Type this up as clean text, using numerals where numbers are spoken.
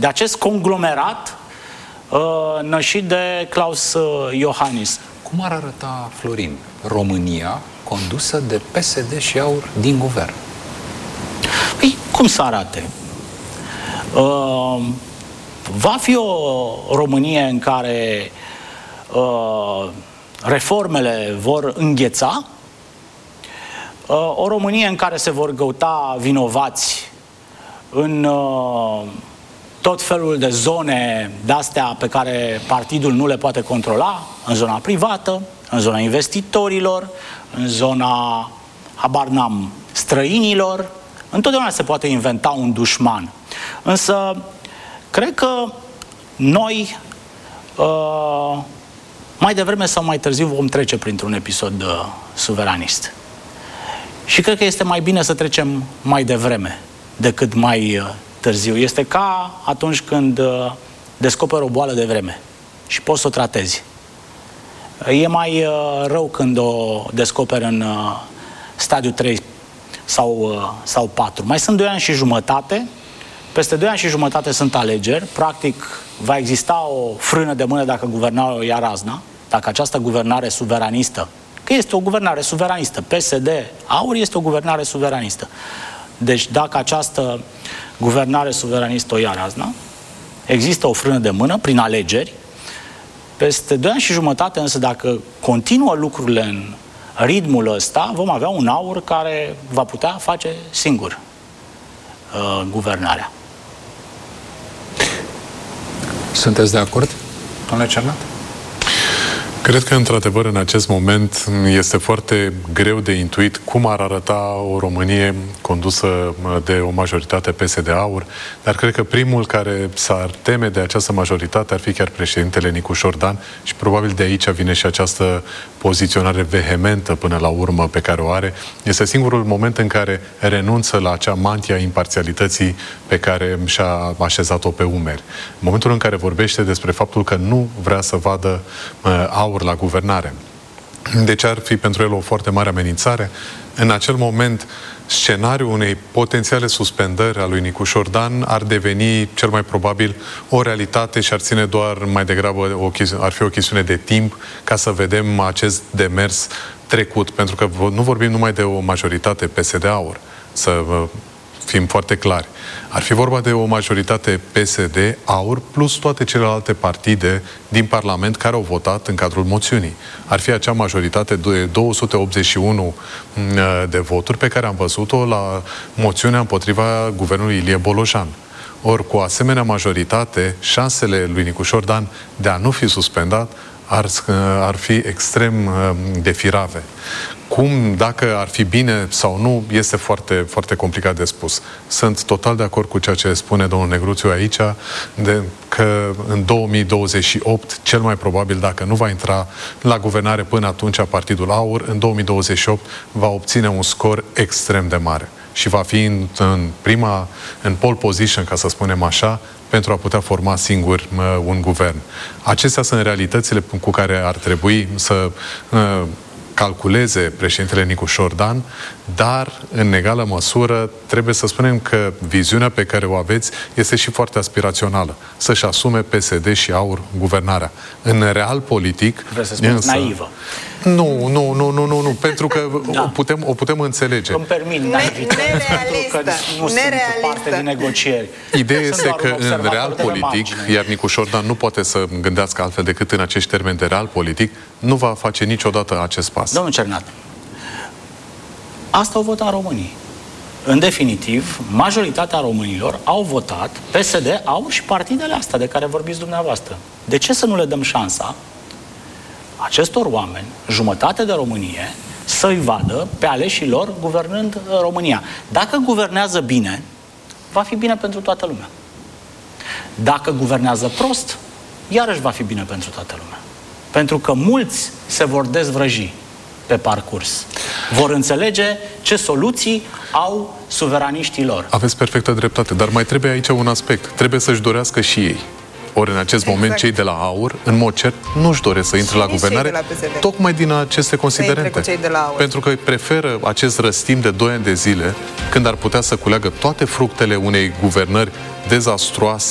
de acest conglomerat nășit de Klaus Iohannis. Cum ar arăta, Florin, România condusă de PSD și AUR din guvern? Păi, cum să arate? Va fi o Românie în care reformele vor îngheța, o Românie în care se vor căuta vinovați în tot felul de zone de-astea pe care partidul nu le poate controla, în zona privată, în zona investitorilor, în zona, habar n-am, străinilor. Întotdeauna se poate inventa un dușman. Însă, cred că noi, mai devreme sau mai târziu, vom trece printr-un episod suveranist. Și cred că este mai bine să trecem mai devreme decât mai târziu. Este ca atunci când descoperi o boală de vreme și poți să o tratezi. E mai rău când o descoperi în stadiu 3 sau 4. Mai sunt 2 ani și jumătate. Peste 2 ani și jumătate sunt alegeri. Practic va exista o frână de mână dacă guvernarea o ia razna, dacă această guvernare suveranistă, că este o guvernare suveranistă, PSD, AUR este o guvernare suveranistă. Deci dacă această guvernare suveranistă o ia razna, există o frână de mână prin alegeri. Peste 2 ani și jumătate, însă, dacă continuă lucrurile în ritmul ăsta, vom avea un AUR care va putea face singur guvernarea. Sunteți de acord, domnule Cernat? Cred că, într-adevăr, în acest moment este foarte greu de intuit cum ar arăta o Românie condusă de o majoritate PSD-AUR, dar cred că primul care s-ar teme de această majoritate ar fi chiar președintele Nicușor Dan și probabil de aici vine și această poziționare vehementă până la urmă pe care o are. Este singurul moment în care renunță la acea mantia imparțialității pe care și-a așezat-o pe umeri. În momentul în care vorbește despre faptul că nu vrea să vadă AUR la guvernare. Deci ar fi pentru el o foarte mare amenințare. În acel moment, scenariul unei potențiale suspendări a lui Nicușor Dan ar deveni cel mai probabil o realitate și ar ține doar mai degrabă ar fi o chestiune de timp ca să vedem acest demers trecut, pentru că nu vorbim numai de o majoritate PSD-AUR, să fim foarte clari. Ar fi vorba de o majoritate PSD, AUR, plus toate celelalte partide din Parlament care au votat în cadrul moțiunii. Ar fi acea majoritate de 281 de voturi pe care am văzut-o la moțiunea împotriva guvernului Ilie Bolojan. Ori, cu asemenea majoritate, șansele lui Nicușor Dan de a nu fi suspendat ar fi extrem de firave. Cum, dacă ar fi bine sau nu, este foarte, foarte complicat de spus. Sunt total de acord cu ceea ce spune domnul Negruțiu aici, că în 2028, cel mai probabil, dacă nu va intra la guvernare până atunci partidul AUR, în 2028 va obține un scor extrem de mare și va fi în pole position, ca să spunem așa, pentru a putea forma singur un guvern. Acestea sunt realitățile cu care ar trebui să calculeze președintele Nicușor Dan, dar, în egală măsură, trebuie să spunem că viziunea pe care o aveți este și foarte aspirațională. Să-și asume PSD și AUR guvernarea. În real politic... Vreau să spuneți naivă. Nu, pentru că o putem înțelege. Îmi permit naivitate, nu sunt parte din negocieri. Ideea este că în real politic, iar Nicușor Dan nu poate să gândească altfel decât în acești termeni de real politic, nu va face niciodată acest pas. Domnul Cernat, asta au votat românii. În definitiv, majoritatea românilor au votat PSD, AUR și partidele astea de care vorbiți dumneavoastră. De ce să nu le dăm șansa acestor oameni, jumătate de Românie, să-i vadă pe aleșii lor guvernând România? Dacă guvernează bine, va fi bine pentru toată lumea. Dacă guvernează prost, iarăși va fi bine pentru toată lumea. Pentru că mulți se vor dezvrăji pe parcurs. Vor înțelege ce soluții au suveraniștii lor. Aveți perfectă dreptate, dar mai trebuie aici un aspect. Trebuie să-și dorească și ei. Ori în acest moment cei de la AUR, în mod cert, nu-și doresc să intre la guvernare, tocmai din aceste considerente. Pentru că preferă acest răstim de 2 ani de zile, când ar putea să culeagă toate fructele unei guvernări dezastruoase,